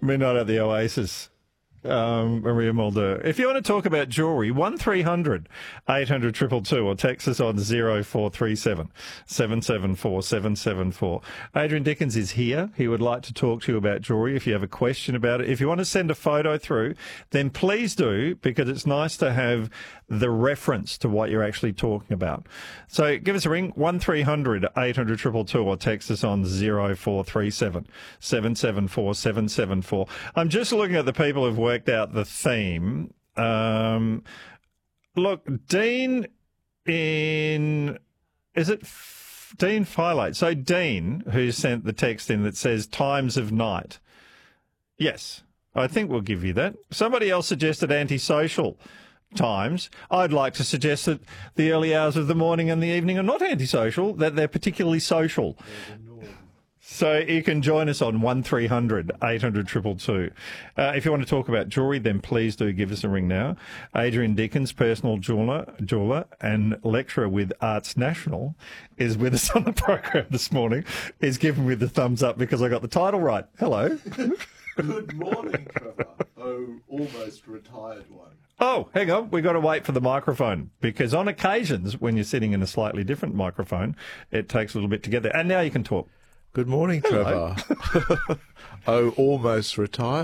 Midnight at the Oasis. Maria Mulder. If you want to talk about jewellery, 1300 800 222 or text us on 0437 774 774. Adrian Dickens is here. He would like to talk to you about jewellery if you have a question about it. If you want to send a photo through, then please do, because it's nice to have the reference to what you're actually talking about. So give us a ring, 1300 800 222 or text us on 0437 774 774. I'm just looking at the people who've worked out the theme. Look, Dean Dean Philate. So Dean, who sent the text in that says times of night. Yes, I think we'll give you that. Somebody else suggested antisocial times. I'd like to suggest that the early hours of the morning and the evening are not antisocial, that they're particularly social. So you can join us on 1300 800 222. If you want to talk about jewellery, then please do give us a ring now. Adrian Dickens, personal jeweller and lecturer with Arts National, is with us on the program this morning. He's giving me the thumbs up because I got the title right. Hello. Good morning, Trevor. Oh, almost retired one. Oh, hang on. We've got to wait for the microphone, because on occasions when you're sitting in a slightly different microphone, it takes a little bit to get there. And now you can talk. Good morning, Hello. Trevor. Oh, almost retired.